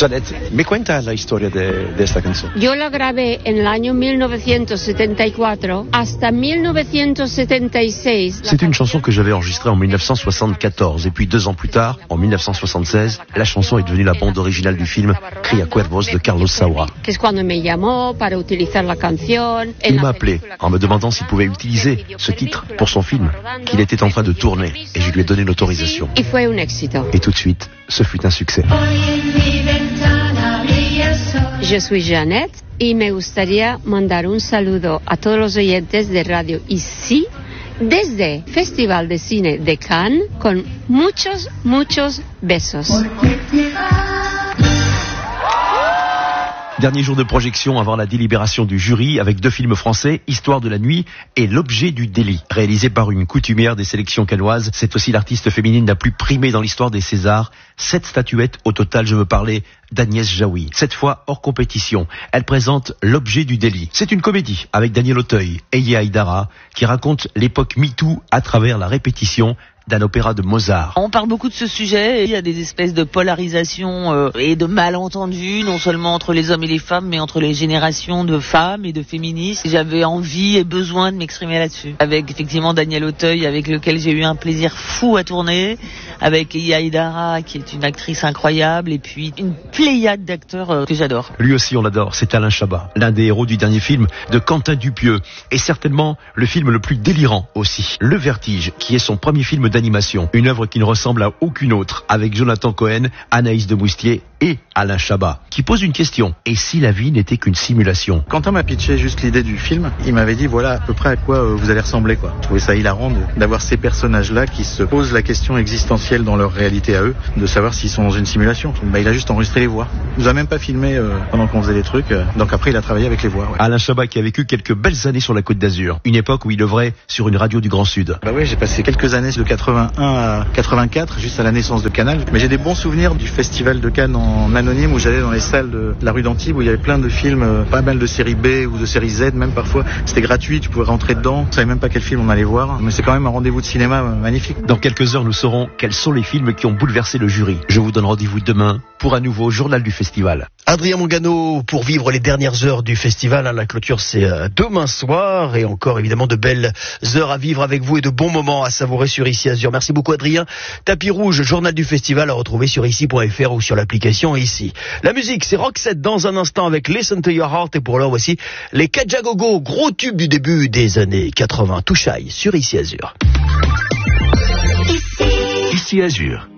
Jeanette, me cuenta la historia de esta canción. Yo la grabé en el año 1974 hasta 1976. C'est une chanson que j'avais enregistrée en 1974 et puis 2 ans plus tard, en 1976, la chanson est devenue la bande originale du film Cría Cuervos de Carlos Saura. Que es cuando me llamó para utilizar la canción. Il m'a appelé en me demandant s'il pouvait utiliser ce titre pour son film qu'il était en train de tourner et je lui ai donné l'autorisation. Y fue un éxito. Et tout de suite, ce fut un succès. Je suis Jeanette y me gustaría mandar un saludo a todos los oyentes de Radio Ici desde Festival de Cine de Cannes con muchos besos. Dernier jour de projection avant la délibération du jury avec 2 films français, Histoire de la nuit et L'objet du délit. Réalisé par une coutumière des sélections cannoises, c'est aussi l'artiste féminine la plus primée dans l'histoire des Césars. 7 statuettes au total, je veux parler d'Agnès Jaoui. Cette fois hors compétition, elle présente L'objet du délit. C'est une comédie avec Daniel Auteuil et Eya Aïdara qui raconte l'époque MeToo à travers la répétition d'un opéra de Mozart. On parle beaucoup de ce sujet, il y a des espèces de polarisation et de malentendus, non seulement entre les hommes et les femmes, mais entre les générations de femmes et de féministes. J'avais envie et besoin de m'exprimer là-dessus. Avec effectivement Daniel Auteuil, avec lequel j'ai eu un plaisir fou à tourner, avec Eya Aïdara, qui est une actrice incroyable, et puis une pléiade d'acteurs que j'adore. Lui aussi on l'adore, c'est Alain Chabat, l'un des héros du dernier film de Quentin Dupieux, et certainement le film le plus délirant aussi, Le Vertige, qui est son premier film d'animation, une œuvre qui ne ressemble à aucune autre, avec Jonathan Cohen, Anaïs de Moustier et Alain Chabat, qui pose une question. Et si la vie n'était qu'une simulation? Quentin m'a pitché juste l'idée du film, il m'avait dit voilà à peu près à quoi vous allez ressembler quoi. Je trouvais ça hilarant d'avoir ces personnages-là qui se posent la question existentielle dans leur réalité à eux, de savoir s'ils sont dans une simulation. Il a juste enregistré les voix. Il nous a même pas filmé pendant qu'on faisait les trucs, donc après il a travaillé avec les voix. Ouais. Alain Chabat qui a vécu quelques belles années sur la Côte d'Azur, une époque où il œuvrait sur une radio du Grand Sud. Bah ouais, j'ai passé quelques années de 81 à 84, juste à la naissance de Canal, mais j'ai des bons souvenirs du festival de Cannes en anonyme où j'allais dans les salles de la rue d'Antibes où il y avait plein de films, pas mal de série B ou de série Z même parfois. C'était gratuit, tu pouvais rentrer dedans. Je savais même pas quel film on allait voir, mais c'est quand même un rendez-vous de cinéma magnifique. Dans quelques heures, nous saurons quels sont les films qui ont bouleversé le jury. Je vous donne rendez-vous demain pour un nouveau journal du festival. Adrien Mangano pour vivre les dernières heures du festival. La clôture c'est demain soir et encore évidemment de belles heures à vivre avec vous et de bons moments à savourer sur Ici Azur. Merci beaucoup Adrien. Tapis rouge, journal du festival à retrouver sur ici.fr ou sur l'application Ici. La musique c'est Roxette dans un instant avec Listen to Your Heart et pour l'heure voici les Kajagogo, gros tube du début des années 80. Touchaille sur Ici Azur. Ici Azur.